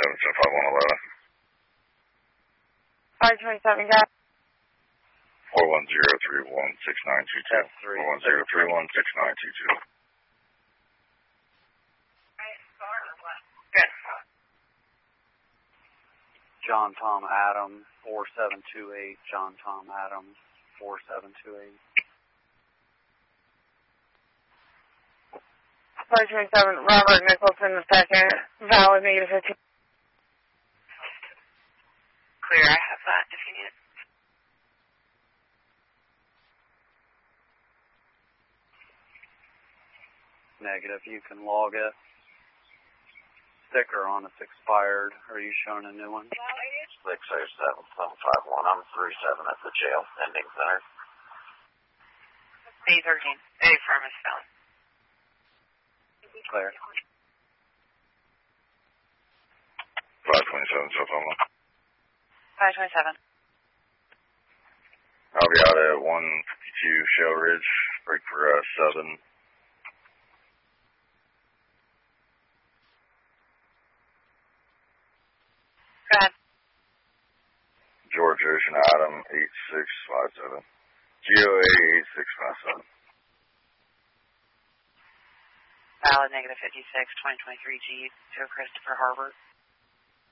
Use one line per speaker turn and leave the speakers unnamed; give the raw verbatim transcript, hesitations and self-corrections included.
twenty-seven, seven five one eleven.
five twenty-seven, got
four one zero three one six nine two two. four one zero three one six nine two two.
Good.
John Tom Adam, four seven two eight. John Tom Adam, four seven two eight.
five twenty-seven, Robert Nicholson the second, valid negative fifteen.
Clear, I have that if you need it.
Negative, you can log it. Sticker on it's expired. Are you showing a new one?
six oh seven seven five one. I'm three seven at the jail ending center.
B thirteen. A firm is found.
Clear.
five twenty-seven, seven five one.
five twenty-seven.
I'll be out at one fifty-two Shell Ridge, break for uh, seven.
Go ahead.
George Ocean Adam, eight six five seven. G O A eight six five seven.
Valid negative fifty-six, twenty twenty-three G to Christopher Harbert.